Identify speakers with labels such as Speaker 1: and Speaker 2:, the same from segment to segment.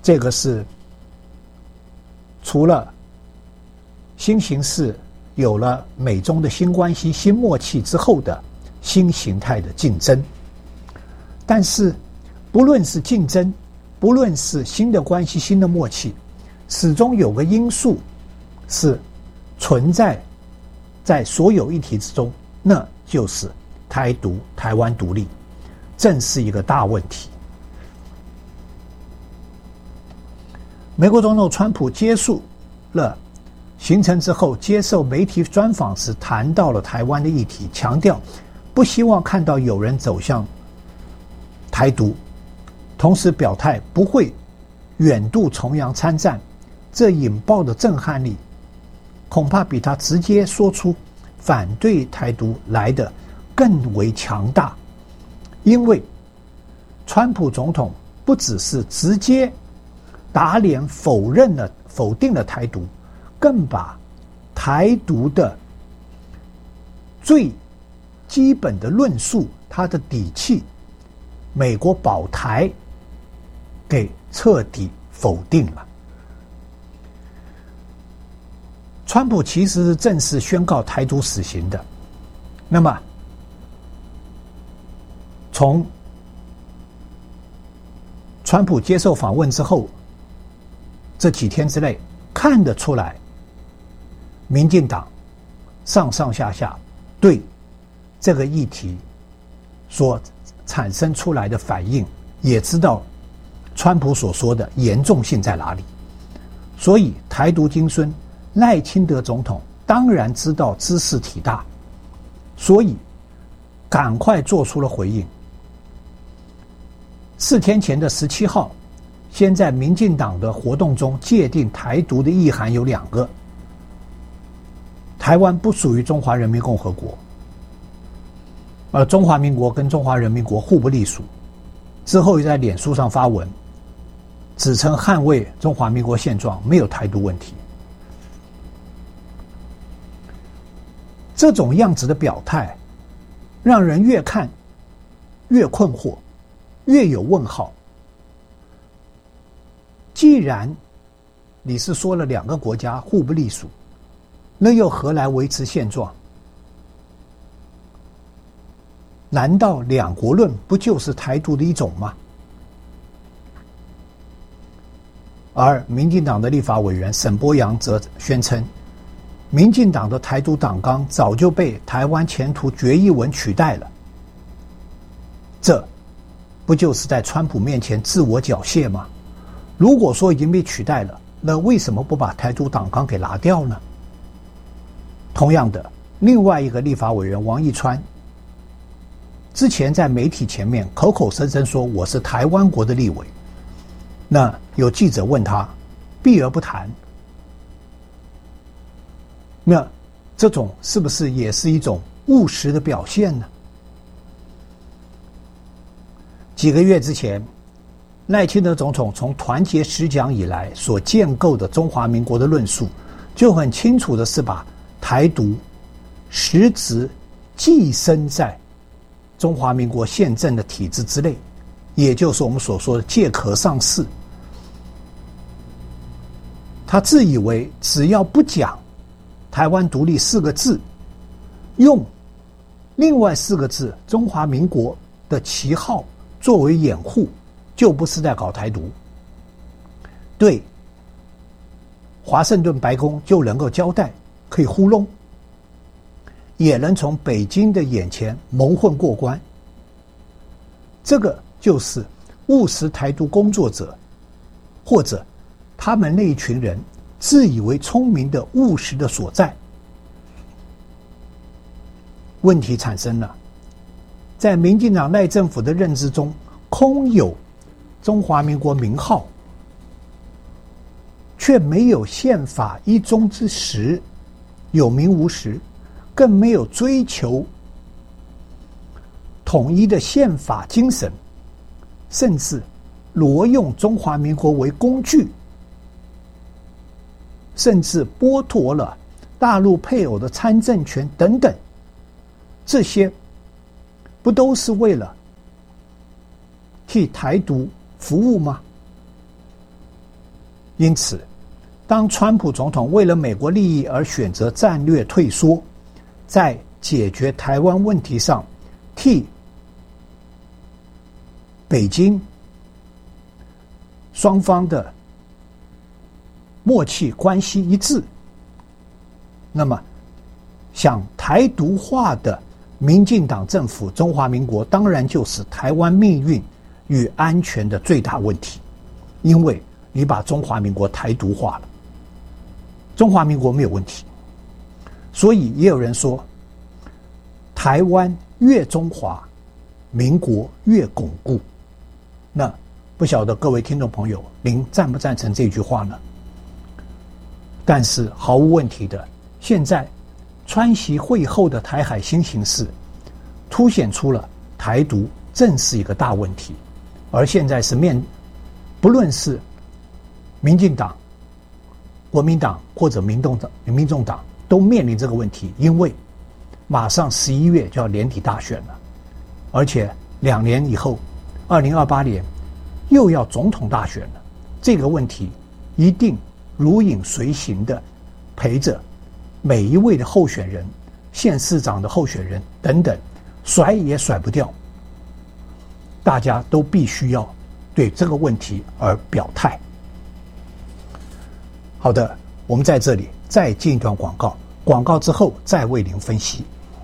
Speaker 1: 这个是除了新形势有了美中的新关系、新默契之后的新形态的竞争。但是不论是竞争，不论是新的关系、新的默契，始终有个因素是存在在所有议题之中，那就是台独、台湾独立，正是一个大问题。美国总统川普结束了行程之后，接受媒体专访时谈到了台湾的议题，强调不希望看到有人走向台独，同时表态不会远渡重洋参战。这引爆的震撼力恐怕比他直接说出反对台独来的更为强大。因为川普总统不只是直接打脸否定了台独，更把台独的最基本的论述，他的底气，美国保台给彻底否定了。川普其实是正式宣告台独死刑的。那么从川普接受访问之后这几天之内，看得出来民进党上上下下对这个议题所产生出来的反应，也知道川普所说的严重性在哪里。所以台独金孙赖清德总统当然知道茲事体大，所以赶快做出了回应。4天前的17号，先在民进党的活动中界定台独的意涵有2个：台湾不属于中华人民共和国，而中华民国跟中华人民国互不隶属。之后又在脸书上发文，指称捍卫中华民国现状，没有台独问题。这种样子的表态，让人越看越困惑，越有问号。既然你是说了2个国家互不隶属，那又何来维持现状？难道2国论不就是台独的一种吗？而民进党的立法委员沈波阳则宣称，民进党的台独党纲早就被台湾前途决议文取代了。这不就是在川普面前自我缴械吗？如果说已经被取代了，那为什么不把台独党纲给拿掉呢？同样的，另外一个立法委员王义川之前在媒体前面口口声声说我是台湾国的立委，那有记者问他避而不谈，那这种是不是也是一种务实的表现呢？几个月之前，赖清德总统从团结十讲以来所建构的中华民国的论述，就很清楚的是把台独实质寄生在中华民国宪政的体制之内，也就是我们所说的借壳上市。他自以为只要不讲台湾独立4个字，用另外4个字中华民国的旗号作为掩护，就不是在搞台独，对华盛顿白宫就能够交代，可以糊弄，也能从北京的眼前蒙混过关。这个就是务实台独工作者，或者他们那一群人自以为聪明的务实的所在。问题产生了，在民进党赖政府的认知中，空有中华民国名号，却没有宪法一中之实，有名无实，更没有追求统一的宪法精神，甚至挪用中华民国为工具，甚至剥夺了大陆配偶的参政权等等，这些不都是为了替台独服务吗？ 因此，当川普总统为了美国利益而选择战略退缩，在解决台湾问题上替北京双方的默契关系一致，那么想台独化的民进党政府中华民国当然就是台湾命运与安全的最大问题，因为你把中华民国台独化了，中华民国没有问题。所以也有人说，台湾越中华，民国越巩固。那不晓得各位听众朋友，您赞不赞成这句话呢？但是毫无问题的，现在川习会后的台海新形势凸显出了台独正是一个大问题，而现在是不论是民进党、国民党或者民众党都面临这个问题，因为马上11月就要年底大选了，而且2年以后2028年又要总统大选了，这个问题一定如影随形的陪着每一位的候选人、县市长的候选人等等，甩也甩不掉。大家都必须要对这个问题而表态。好的，我们在这里再进一段广告，广告之后再为您分析。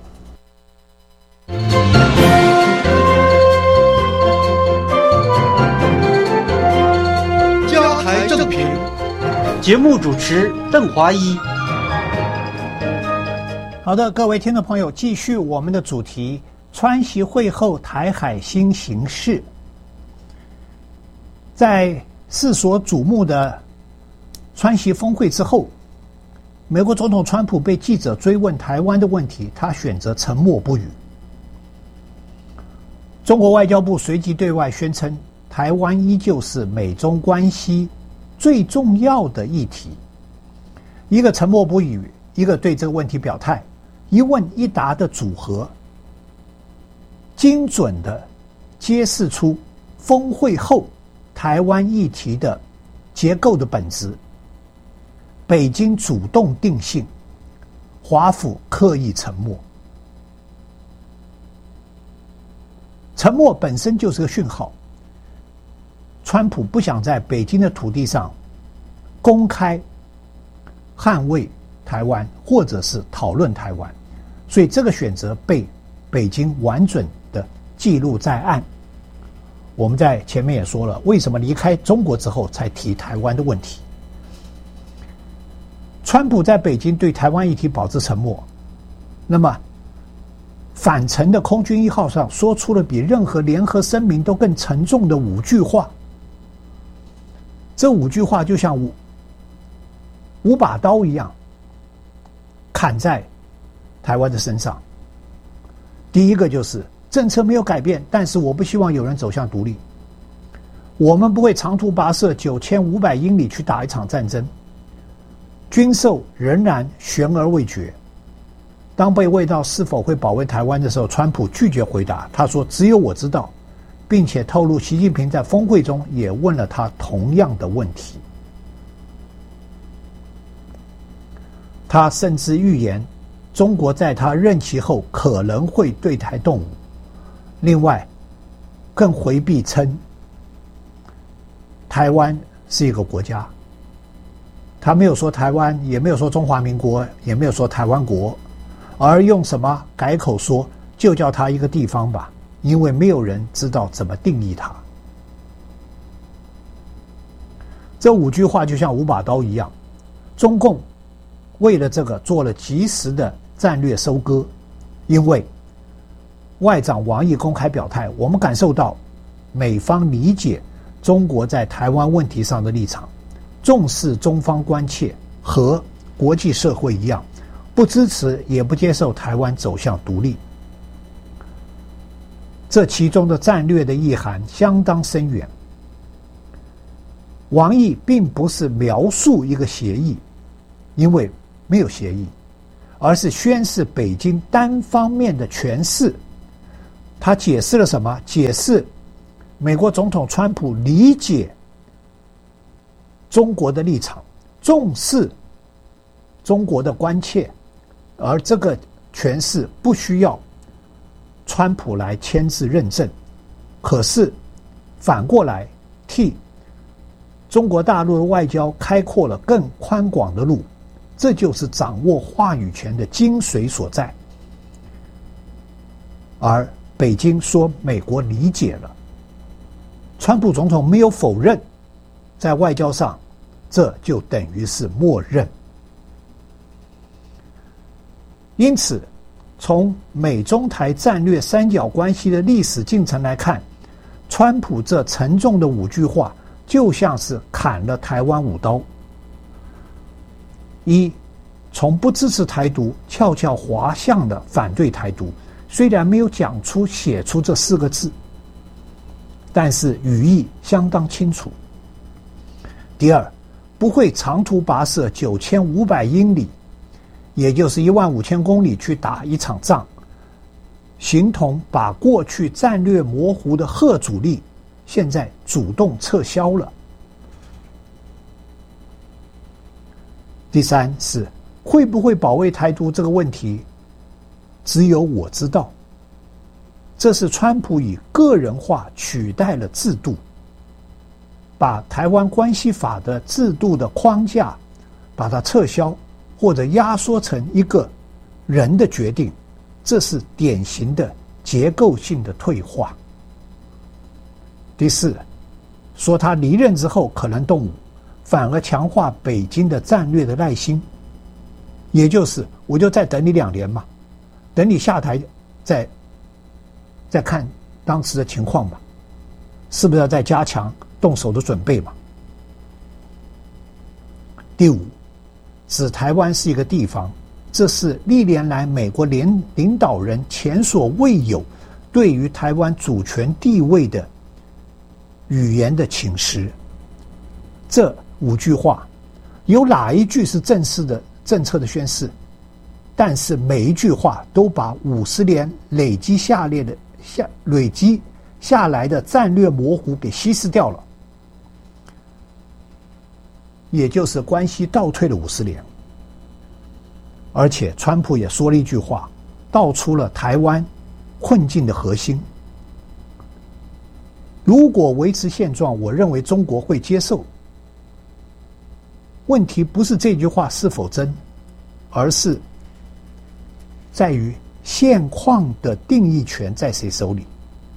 Speaker 2: 加台正评，
Speaker 3: 节目主持邓华一。
Speaker 1: 好的，各位听众朋友，继续我们的主题：川习会后台海新形势。在世所瞩目的川习峰会之后，美国总统川普被记者追问台湾的问题，他选择沉默不语。中国外交部随即对外宣称，台湾依旧是美中关系最重要的议题。一个沉默不语，一个对这个问题表态，一问一答的组合，精准的揭示出峰会后台湾议题的结构的本质。北京主动定性，华府刻意沉默。沉默本身就是个讯号，川普不想在北京的土地上公开捍卫台湾，或者是讨论台湾，所以这个选择被北京完整的记录在案。我们在前面也说了，为什么离开中国之后才提台湾的问题。川普在北京对台湾议题保持沉默，那么返程的空军1号上说出了比任何联合声明都更沉重的5句话。这5句话就像5把刀一样砍在台湾的身上。第一个就是政策没有改变，但是我不希望有人走向独立。我们不会长途跋涉9500英里去打一场战争。军售仍然悬而未决。当被问到是否会保卫台湾的时候，川普拒绝回答。他说只有我知道，并且透露习近平在峰会中也问了他同样的问题。他甚至预言中国在他任期后可能会对台动武。另外更回避称台湾是一个国家，他没有说台湾，也没有说中华民国，也没有说台湾国，而用什么改口说就叫它一个地方吧，因为没有人知道怎么定义它。这5句话就像5把刀一样，中共为了这个做了及时的战略收割。因为外长王毅公开表态，我们感受到美方理解中国在台湾问题上的立场，重视中方关切，和国际社会一样，不支持也不接受台湾走向独立。这其中的战略的意涵相当深远。王毅并不是描述一个协议，因为没有协议，而是宣示北京单方面的诠释。他解释了什么？解释美国总统川普理解中国的立场，重视中国的关切，而这个权势不需要川普来签字认证，可是反过来替中国大陆的外交开阔了更宽广的路，这就是掌握话语权的精髓所在。而北京说美国理解了，川普总统没有否认，在外交上这就等于是默认。因此从美中台战略三角关系的历史进程来看，川普这沉重的5句话就像是砍了台湾5刀。一，从不支持台独悄悄滑向了反对台独，虽然没有讲出写出这4个字，但是语义相当清楚。第二，不会长途跋涉9500英里，也就是15000公里去打一场仗，形同把过去战略模糊的核主力现在主动撤销了。第三是会不会保卫台独这个问题，只有我知道。这是川普以个人化取代了制度，把台湾关系法的制度的框架把它撤销，或者压缩成一个人的决定，这是典型的结构性的退化。第四，说他离任之后可能动武，反而强化北京的战略的耐心，也就是我就再等你2年嘛，等你下台再看当时的情况吧，是不是要再加强动手的准备嘛？第五，指台湾是一个地方，这是历年来美国领导人前所未有对于台湾主权地位的语言的侵蚀。这5句话有哪一句是正式的政策的宣示？但是每一句话都把50年累积下来的战略模糊给稀释掉了，也就是关系倒退了50年。而且川普也说了一句话，道出了台湾困境的核心。如果维持现状，我认为中国会接受。问题不是这句话是否真，而是在于现况的定义权在谁手里。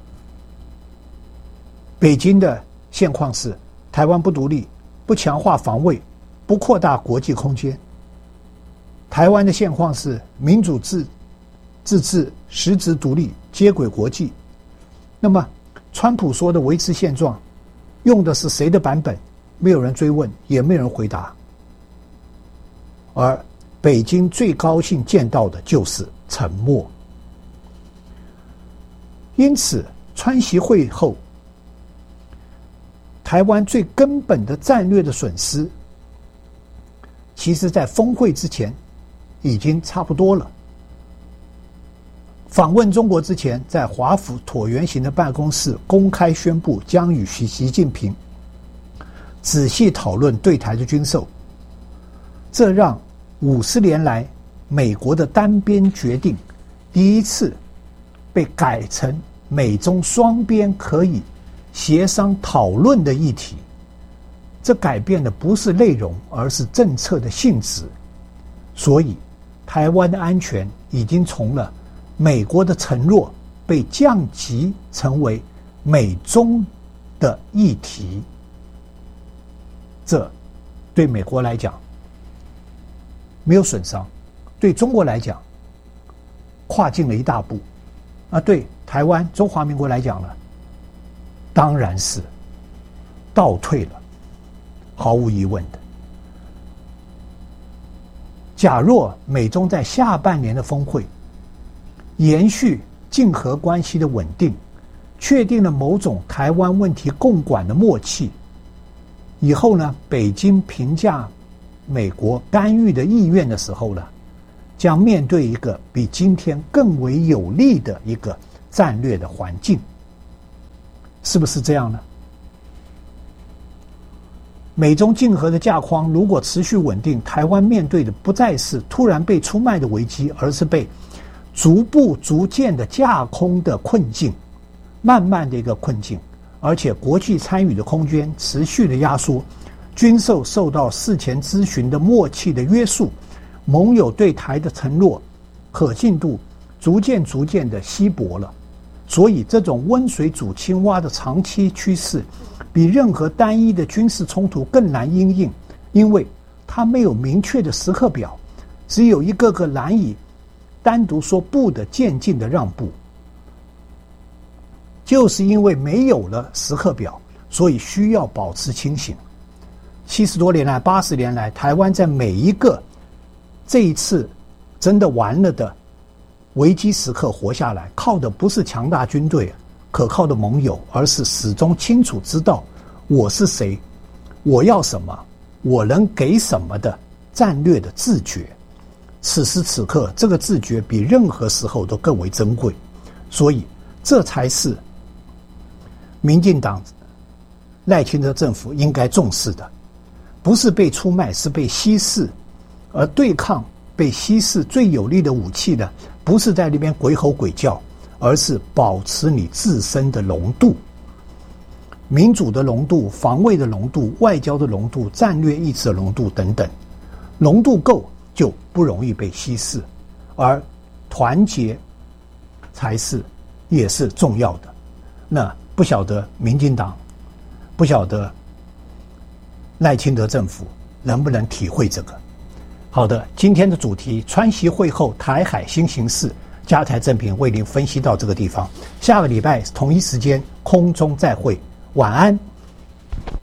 Speaker 1: 北京的现况是台湾不独立，不强化防卫，不扩大国际空间。台湾的现况是民主自治，实质独立，接轨国际。那么川普说的维持现状用的是谁的版本？没有人追问，也没有人回答。而北京最高兴见到的就是沉默。因此川习会后，台湾最根本的战略的损失，其实在峰会之前已经差不多了。访问中国之前，在华府椭圆形的办公室公开宣布将与习近平仔细讨论对台的军售，这让50年来美国的单边决定第一次被改成美中双边可以协商讨论的议题。这改变的不是内容，而是政策的性质。所以台湾的安全已经从了美国的承诺被降级成为美中的议题。这对美国来讲没有损伤，对中国来讲跨进了一大步，对台湾中华民国来讲呢，当然是倒退了，毫无疑问的。假若美中在下半年的峰会延续竞合关系的稳定，确定了某种台湾问题共管的默契，以后呢，北京评价美国干预的意愿的时候呢，将面对一个比今天更为有利的一个战略的环境。是不是这样呢？ 美中竞合的架框如果持续稳定，台湾面对的不再是突然被出卖的危机，而是被逐渐的架空的困境，慢慢的一个困境。而且国际参与的空间持续的压缩，军售受到事前咨询的默契的约束，盟友对台的承诺可信度逐渐的稀薄了。所以这种温水煮青蛙的长期趋势比任何单一的军事冲突更难因应，因为它没有明确的时刻表，只有一个个难以单独说不的渐进的让步。就是因为没有了时刻表，所以需要保持清醒。70多年来80年来，台湾在每一个这一次真的完了的危机时刻活下来，靠的不是强大军队可靠的盟友，而是始终清楚知道我是谁，我要什么，我能给什么的战略的自觉。此时此刻，这个自觉比任何时候都更为珍贵，所以这才是民进党赖清德政府应该重视的，不是被出卖，是被稀释。而对抗被稀释最有力的武器呢，不是在那边鬼吼鬼叫，而是保持你自身的浓度，民主的浓度、防卫的浓度、外交的浓度、战略意志的浓度等等，浓度够就不容易被稀释，而团结才是也是重要的。那不晓得民进党，不晓得赖清德政府能不能体会这个。好的，今天的主题川习会后台海新形势，加台正评为您分析到这个地方。下个礼拜同一时间空中再会，晚安。